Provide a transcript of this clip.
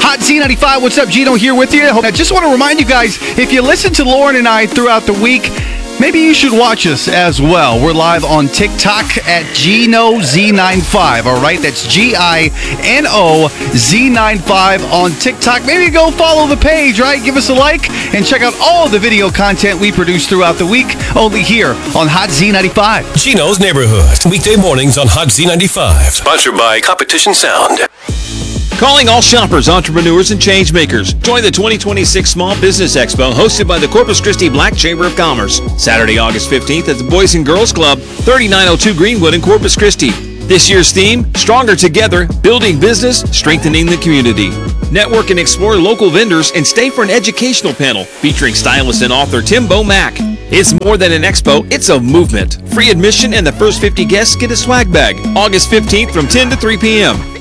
Hot Z95, what's up? Gino here with you. I just want to remind you guys, if you listen to Lauren and I throughout the week, maybe you should watch us as well. We're live on TikTok at GinoZ95, all right? That's GINOZ95 on TikTok. Maybe go follow the page, right? Give us a like and check out all the video content we produce throughout the week, only here on Hot Z95. Gino's Neighborhood, weekday mornings on Hot Z95. Sponsored by Competition Sound. Calling all shoppers, entrepreneurs, and change makers. Join the 2026 Small Business Expo hosted by the Corpus Christi Black Chamber of Commerce. Saturday, August 15th at the Boys and Girls Club, 3902 Greenwood in Corpus Christi. This year's theme, Stronger Together, Building Business, Strengthening the Community. Network and explore local vendors and stay for an educational panel featuring stylist and author Tim Mack. It's more than an expo, it's a movement. Free admission and the first 50 guests get a swag bag. August 15th from 10 to 3 p.m.